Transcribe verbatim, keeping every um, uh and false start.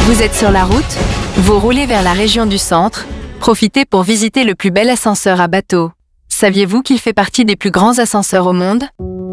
Vous êtes sur la route? Vous roulez vers la région du centre? Profitez pour visiter le plus bel ascenseur à bateau. Saviez-vous qu'il fait partie des plus grands ascenseurs au monde?